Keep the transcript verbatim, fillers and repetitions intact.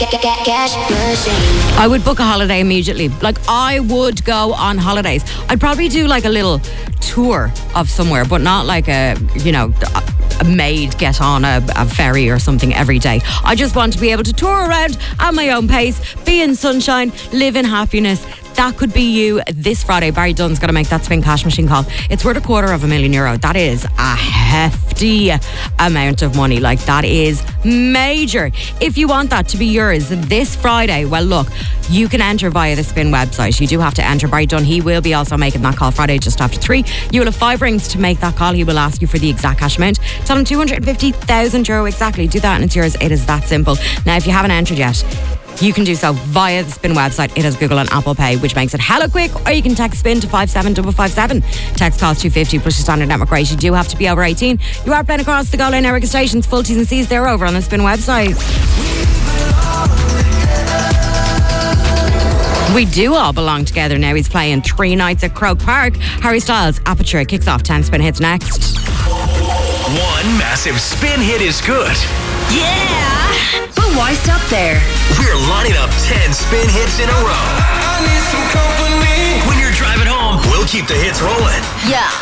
Cash machine. I would book a holiday immediately. Like, I would go on holidays. I'd probably do like a little tour of somewhere, but not like a, you know, a maid get on a, a ferry or something every day. I just want to be able to tour around at my own pace, be in sunshine, live in happiness. That could be you this Friday. Barry Dunn's got to make that spin cash machine call. It's worth a quarter of a million euro. That is a hefty amount of money. Like, that is major. If you want that to be yours this Friday, well, look, you can enter via the Spin website. You do have to enter. Barry Dunn, he will be also making that call Friday just after three. You will have five rings to make that call. He will ask you for the exact cash amount. Tell him two hundred fifty thousand euro exactly. Do that and it's yours. It is that simple. Now, if you haven't entered yet, you can do so via the Spin website. It has Google and Apple Pay, which makes it hella quick. Or you can text SPIN to five seven five five seven. Text costs two fifty plus your standard network rate. You do have to be over eighteen. You are playing across the Go Line Erica stations. Full T's and C's, they're over on the Spin website. We do all belong together now. He's playing three nights at Croke Park. Harry Styles, Aperture, kicks off ten Spin hits next. One massive Spin hit is good. Yeah! But why stop there? We're lining up ten Spin hits in a row. I need some company. When you're driving home, we'll keep the hits rolling. Yeah.